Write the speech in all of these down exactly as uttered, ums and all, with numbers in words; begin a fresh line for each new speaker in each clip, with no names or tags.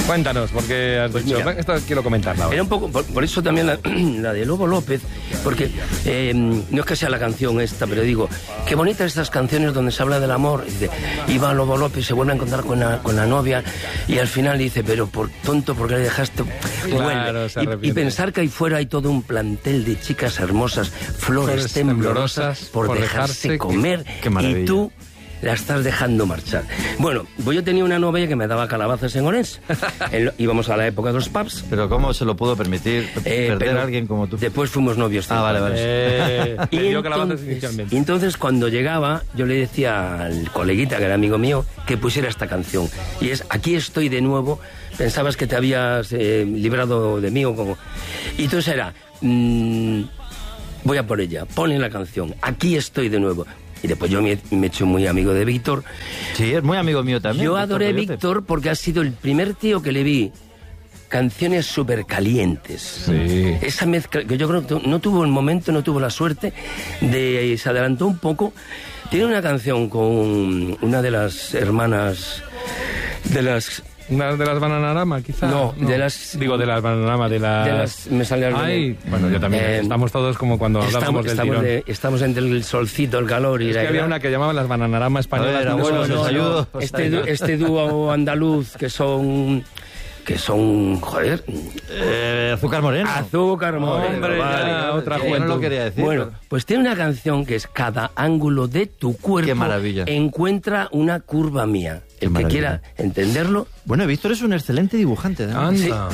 Cuéntanos, porque has
Pues
dicho,
mira,
esto quiero comentarla ahora.
Era un poco, por, por eso también la, la de Lobo López, porque eh, no es que sea la canción esta, pero digo, qué bonitas estas canciones donde se habla del amor. Y dice, iba Lobo López, se vuelve a encontrar con la, con la novia, y al final dice, pero por tonto, ¿por qué le dejaste?
Claro, se
y, y
arrepiente.
pensar que ahí fuera hay todo un plantel de chicas hermosas, flores,
Flores
temblorosas,
temblorosas,
por,
por
dejarse
dejarse,
comer,
qué- qué maravilla.
y tú la estás dejando marchar. Bueno, pues yo tenía una novia que me daba calabazas en Orense. En- íbamos a la época de los pubs.
Pero ¿cómo se lo pudo permitir
Eh,
perder
pero
a alguien como tú?
Después fuimos novios.
Ah, vale, vale.
Eh,
Y
te dio calabazas
entonces,
inicialmente.
y entonces cuando llegaba, yo le decía al coleguita, que era amigo mío, que pusiera esta canción. Y es, aquí estoy de nuevo, pensabas que te habías eh, librado de mí o como... Y entonces era, mm, voy a por ella, pone la canción, aquí estoy de nuevo. Y después yo me, me he hecho muy amigo de Víctor.
Sí, es muy amigo mío también.
Yo
Víctor
adoré a
Coyote.
Víctor porque ha sido el primer tío que le vi canciones súper calientes.
Sí.
Esa mezcla, que yo creo que no tuvo el momento, no tuvo la suerte, de se adelantó un poco. Tiene una canción con una de las hermanas, de las...
¿Una de las Bananarama, quizá?
No, de las-
Digo, de las Bananarama, de las...
de las- me sale algo
Ay,
de-
bueno, yo también.
Eh,
estamos todos como cuando
Estamos,
hablábamos del
estamos,
tirón.
de- estamos entre el solcito, el calor y
Es
la...
que había una que llamaban las Bananarama españolas.
A ver,
no
abuelo,
sé si
os
os
ayudo.
Este, du- este dúo andaluz que son... que son... joder...
Eh, Azúcar Moreno.
Azúcar Moreno,
Hombre,
vale.
ya, otra
Sí, yo no
juventud.
lo quería decir.
Bueno,
pero-
pues tiene una canción que es Cada ángulo de tu cuerpo
Qué maravilla.
encuentra una curva mía.
Qué
El que
maravilla.
quiera entenderlo,
Bueno, Víctor es un excelente dibujante. ¿eh?
Anda.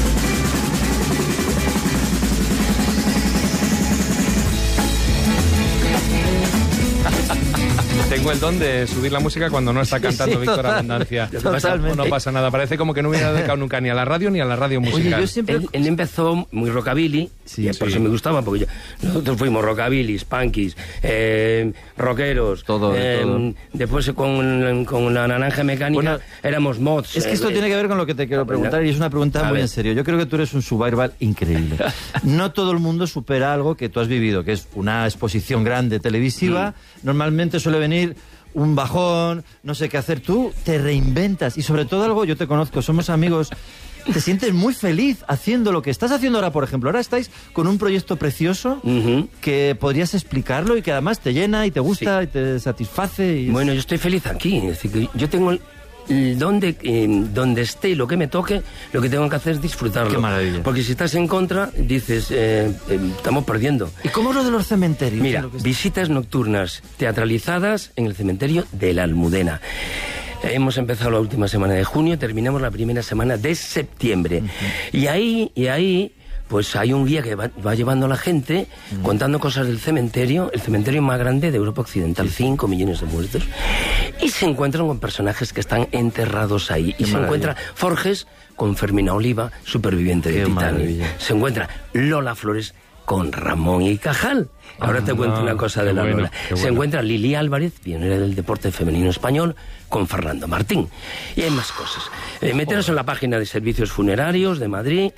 Tengo el don de subir la música cuando no está cantando
sí,
Víctor
total-
Abundancia.
totalmente.
No pasa nada. Parece como que no hubiera dedicado nunca ni a la radio ni a la radio
Oye,
musical.
yo siempre...
él, él empezó muy rockabilly,
Sí,
y por
sí.
eso me gustaba, porque yo- nosotros fuimos rockabilly, punkies, eh, rockeros.
Todo, de
eh,
todo.
Después con, con la naranja mecánica
Bueno,
éramos mods.
Es que esto
eh,
tiene que ver con lo que te quiero preguntar y es una pregunta
A
muy
ver.
en serio. Yo creo que tú eres un survival increíble. No todo el mundo supera algo que tú has vivido, que es una exposición grande televisiva. Normalmente suele venir un bajón, no sé qué hacer. Tú te reinventas y sobre todo algo, yo te conozco, somos amigos, te sientes muy feliz haciendo lo que estás haciendo ahora, por ejemplo. Ahora estáis con un proyecto precioso
Ujú.
que podrías explicarlo y que además te llena y te gusta y te satisface. Y es-
Bueno, yo estoy feliz aquí. Es decir, que yo tengo el, el donde, eh, donde esté y lo que me toque, lo que tengo que hacer es disfrutarlo.
Qué maravilla.
Porque si estás en contra, dices, eh, eh, estamos perdiendo.
¿Y cómo es lo de los cementerios?
Mira,
Lo que-
visitas nocturnas teatralizadas en el cementerio de la Almudena. Hemos empezado la última semana de junio, terminamos la primera semana de septiembre. Y ahí, y ahí, pues hay un guía que va, va llevando a la gente contando cosas del cementerio, el cementerio más grande de Europa Occidental, cinco millones de muertos. Y se encuentran con personajes que están enterrados ahí.
Qué
y se
maravilla.
encuentra Forges con Fermina Oliva, superviviente de
Qué
Titanic.
maravilla.
Se encuentra Lola Flores con Ramón y Cajal. Ahora te
Ah,
cuento una cosa de
qué
la
bueno,
Lola.
qué
Se
bueno.
encuentra Lili Álvarez, pionera del deporte femenino español, con Fernando Martín. Y hay más cosas. Eh, meteros en la página de Servicios Funerarios de Madrid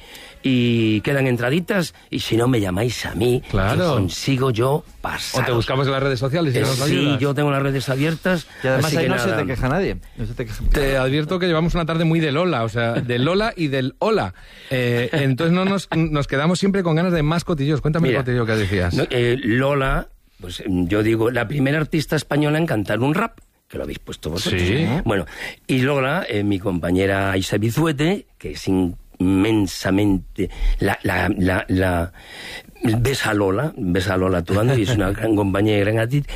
y quedan entraditas. Y si no, me llamáis a mí,
Claro.
que consigo yo
O
pasar.
te buscamos en las redes sociales y
Eh,
nos
sí,
ayudas.
yo tengo las redes abiertas.
Y además
así
ahí
que
no
nada.
se te queja nadie. No se te queja-
Te advierto que llevamos una tarde muy de Lola, o sea, de Lola y del Hola. Eh, entonces no nos, nos quedamos siempre con ganas de más cotillos. Cuéntame
Mira,
el cotillo que decías.
No, eh, Lola, pues yo digo, la primera artista española en cantar un rap, que lo habéis puesto vosotros.
Sí.
Bueno, y Lola, eh, mi compañera Isa Bizuete, que es inmensamente... La, la, la, la- ves a Lola, ves a Lola actuando, y es una gran compañera y gran actriz.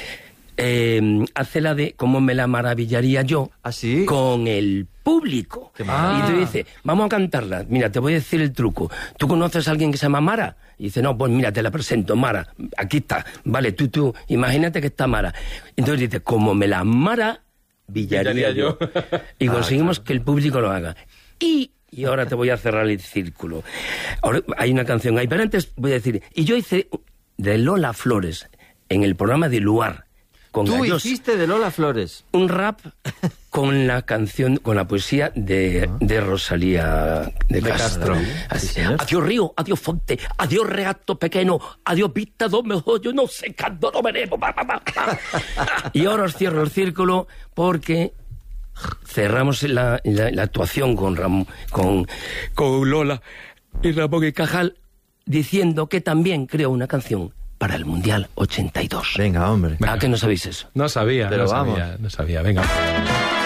Eh, hace la de cómo me la maravillaría yo
¿Ah, sí?
con el público.
Qué
maravilla.
Y te dice, vamos a cantarla. Mira, te voy a decir el truco. ¿Tú conoces a alguien que se llama Mara? Y dice, no, pues mira, te la presento, Mara. Aquí está. Vale, tú, tú, imagínate que está Mara. Entonces dice, como me la Mara, villaría,
Villaría
yo.
yo.
Y conseguimos que el público lo haga. Y... Y ahora te voy a cerrar el círculo. Ahora hay una canción ahí, pero antes voy a decir... Y yo hice de Lola Flores en el programa de Luar con
Tú
Gallos,
hiciste de Lola Flores.
un rap con la canción, con la poesía de, de Rosalía de,
De
Castro.
Castro.
Así,
Sí, señor.
adiós río, adiós fonte, adiós regato pequeño, adiós vista do mejor, yo no sé canto, no veremos. Pa, pa, pa, pa. Y ahora os cierro el círculo porque cerramos la, la, la actuación con, Ram, con, con Lola y Ramón y Cajal diciendo que también creó una canción para el Mundial ochenta y dos.
Venga, hombre.
¿A qué no sabéis eso?
No sabía,
Pero
no
vamos.
sabía, no sabía. Venga.